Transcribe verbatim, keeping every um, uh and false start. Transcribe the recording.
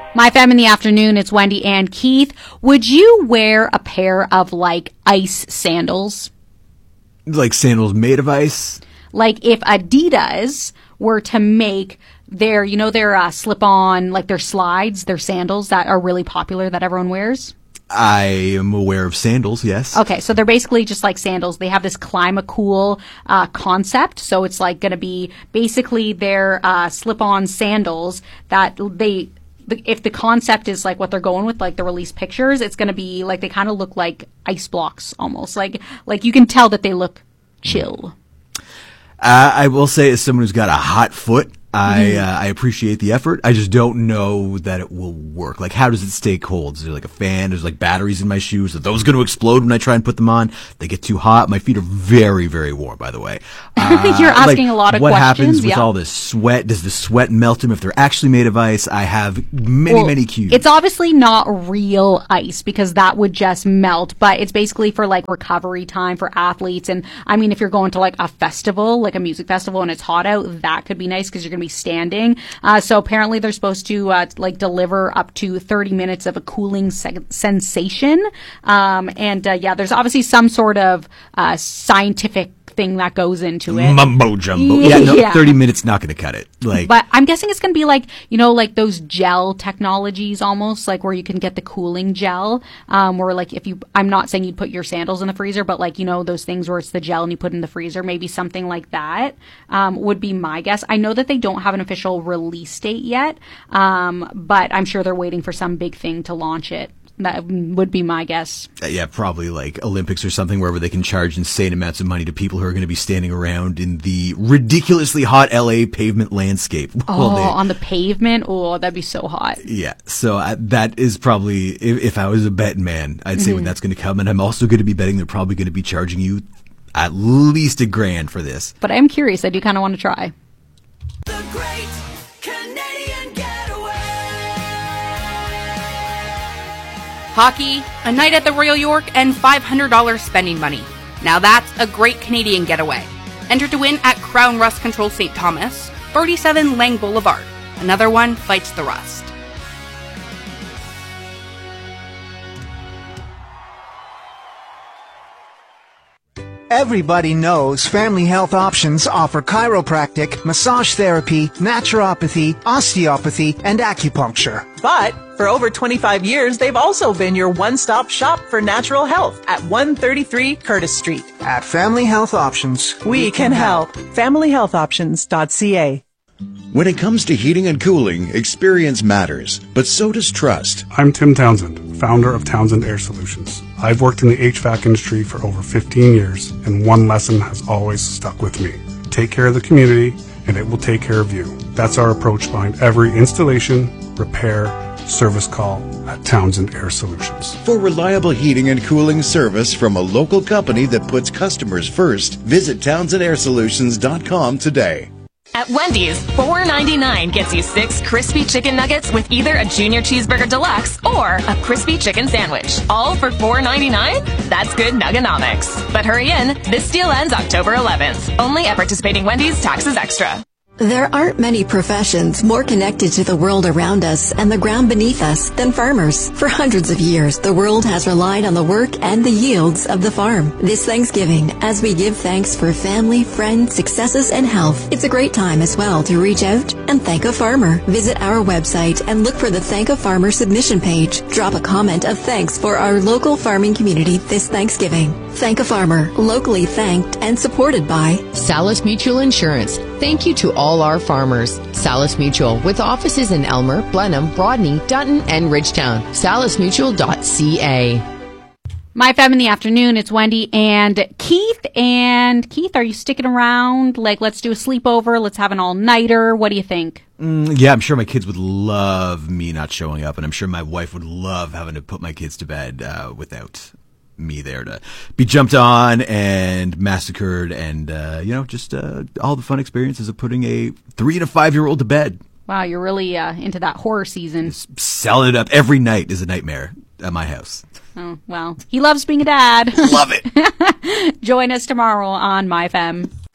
My Femme in the Afternoon, it's Wendy and Keith. Would you wear a pair of, like, ice sandals? Like sandals made of ice? Like if Adidas were to make their, you know, their uh, slip-on, like their slides, their sandals that are really popular that everyone wears? I am aware of sandals, yes. Okay, so they're basically just like sandals. They have this Climacool uh, concept, so it's like going to be basically their uh, slip-on sandals that they... If the concept is like what they're going with, like the release pictures, it's going to be like they kind of look like ice blocks almost. Like like you can tell that they look chill. Uh, I will say, as someone who's got a hot foot, I mm-hmm. uh, I appreciate the effort. I just don't know that it will work. Like, how does it stay cold? Is there like a fan? There's like batteries in my shoes. Are those going to explode when I try and put them on? They get too hot. My feet are very, very warm, by the way. Uh, You're asking like, a lot of what questions. What happens with yeah. all this sweat? Does the sweat melt them if they're actually made of ice? I have many, well, many cues. It's obviously not real ice because that would just melt, but it's basically for like recovery time for athletes. And I mean, if you're going to like a festival, like a music festival and it's hot out, that could be nice because you're going to be standing. Uh, so apparently they're supposed to uh, like deliver up to thirty minutes of a cooling se- sensation. Um, and uh, yeah, there's obviously some sort of uh, scientific thing that goes into it. Mumbo jumbo. Yeah, no, yeah. thirty minutes not going to cut it. Like, but I'm guessing it's going to be like, you know, like those gel technologies almost, like where you can get the cooling gel, um, where like if you, I'm not saying you'd put your sandals in the freezer, but like, you know, those things where it's the gel and you put it in the freezer, maybe something like that, um, would be my guess. I know that they don't have an official release date yet, um, but I'm sure they're waiting for some big thing to launch it. That would be my guess. Uh, yeah, probably like Olympics or something, wherever they can charge insane amounts of money to people who are going to be standing around in the ridiculously hot L A pavement landscape. Oh, they, on the pavement? Oh, that'd be so hot. Yeah, so uh, that is probably, if, if I was a betting man, I'd say mm-hmm. when that's going to come. And I'm also going to be betting they're probably going to be charging you at least a grand for this. But I'm curious. I do kind of want to try. The Great Canadian Getaway. Hockey, a night at the Royal York, and five hundred dollars spending money. Now that's a great Canadian getaway. Enter to win at Crown Rust Control Saint Thomas, thirty-seven Lang Boulevard. Another one fights the rust. Everybody knows Family Health Options offer chiropractic, massage therapy, naturopathy, osteopathy, and acupuncture. But for over twenty-five years, they've also been your one-stop shop for natural health at one thirty-three Curtis Street. At Family Health Options, we, we can, can help. family health options dot c a. When it comes to heating and cooling, experience matters, but so does trust. I'm Tim Townsend, founder of Townsend Air Solutions. I've worked in the H V A C industry for over fifteen years, and one lesson has always stuck with me. Take care of the community, and it will take care of you. That's our approach behind every installation, repair, service call at Townsend Air Solutions. For reliable heating and cooling service from a local company that puts customers first, visit townsend air solutions dot com today. At Wendy's, four ninety-nine gets you six crispy chicken nuggets with either a junior cheeseburger deluxe or a crispy chicken sandwich. All for four ninety-nine? That's good nuggonomics. But hurry in, this deal ends October eleventh. Only at participating Wendy's, taxes extra. There aren't many professions more connected to the world around us and the ground beneath us than farmers. For hundreds of years, the world has relied on the work and the yields of the farm. This Thanksgiving, as we give thanks for family, friends, successes, and health, it's a great time as well to reach out and thank a farmer. Visit our website and look for the Thank a Farmer submission page. Drop a comment of thanks for our local farming community this Thanksgiving. Thank a Farmer, locally thanked and supported by Salus Mutual Insurance. Thank you to all our farmers. Salus Mutual, with offices in Elmer, Blenheim, Rodney, Dutton, and Ridgetown. salus mutual dot c a. My Femme in the Afternoon, it's Wendy and Keith. And Keith, are you sticking around? Like, let's do a sleepover. Let's have an all-nighter. What do you think? Mm, yeah, I'm sure my kids would love me not showing up. And I'm sure my wife would love having to put my kids to bed uh, without me there to be jumped on and massacred and, uh, you know, just uh, all the fun experiences of putting a three and a five-year-old to bed. Wow, you're really uh, into that horror season. Just selling it up. Every night is a nightmare at my house. Oh, well, he loves being a dad. Love it. Join us tomorrow on My Femme.